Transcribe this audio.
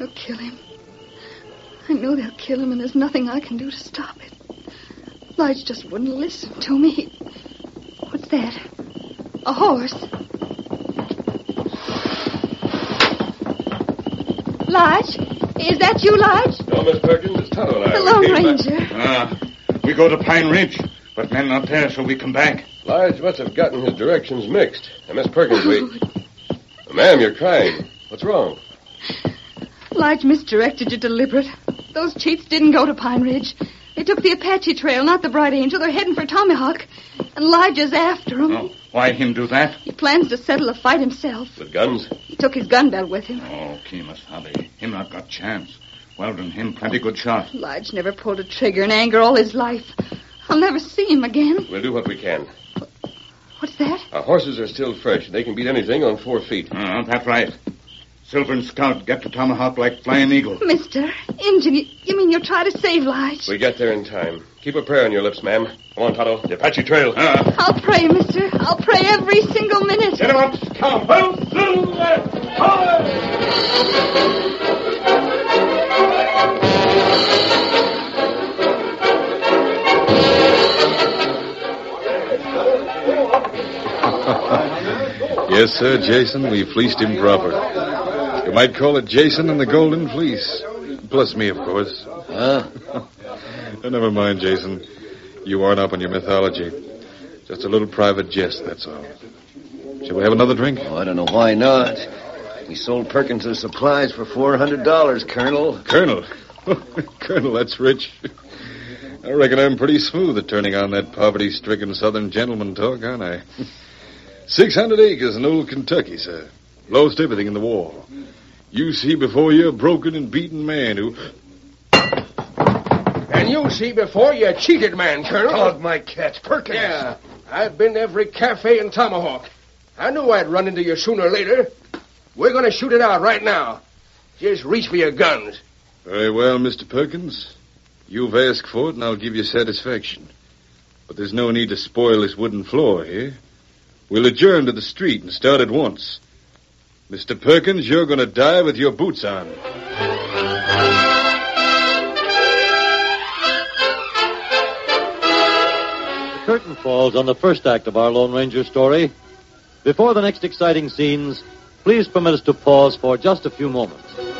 They'll kill him. I know they'll kill him, and there's nothing I can do to stop it. Lige just wouldn't listen to me. What's that? A horse. Lige? Is that you, Lige? No, Miss Perkins, it's Tonto and I. The Lone Ranger. We go to Pine Ridge, but men not there, so we come back. Lige must have gotten his directions mixed. And Miss Perkins, Ma'am, you're crying. What's wrong? Lige misdirected you deliberate. Those cheats didn't go to Pine Ridge. They took the Apache Trail, not the Bright Angel. They're heading for Tomahawk. And Elijah's after them. Oh, why him do that? He plans to settle a fight himself. With guns? He took his gun belt with him. Oh, Kemosabe. Him not got chance. Weldon him plenty good shot. Lige never pulled a trigger in anger all his life. I'll never see him again. We'll do what we can. What's that? Our horses are still fresh. They can beat anything on 4 feet. That's right. Silver and Scout get to Tomahawk like flying eagle. Mister, Injun, you mean you'll try to save Lige? We get there in time. Keep a prayer on your lips, ma'am. Come on, Tonto. The Apache Trail. I'll pray, mister. I'll pray every single minute. Get him up, Scout. Well, Silver! Yes, sir, Jason. We fleeced him proper. You might call it Jason and the Golden Fleece. Plus me, of course. Never mind, Jason. You aren't up on your mythology. Just a little private jest, that's all. Shall we have another drink? Oh, I don't know why not. We sold Perkins' supplies for $400, Colonel. Colonel? Colonel, that's rich. I reckon I'm pretty smooth at turning on that poverty-stricken southern gentleman talk, aren't I? 600 acres in old Kentucky, sir. Lost everything in the war. You see before you a broken and beaten man who... And you see before you a cheated man, Colonel. Dog my catch, Perkins. Yeah, I've been to every cafe in Tomahawk. I knew I'd run into you sooner or later. We're going to shoot it out right now. Just reach for your guns. Very well, Mr. Perkins. You've asked for it, and I'll give you satisfaction. But there's no need to spoil this wooden floor here. We'll adjourn to the street and start at once. Mr. Perkins, you're going to die with your boots on. The curtain falls on the first act of our Lone Ranger story. Before the next exciting scenes, please permit us to pause for just a few moments.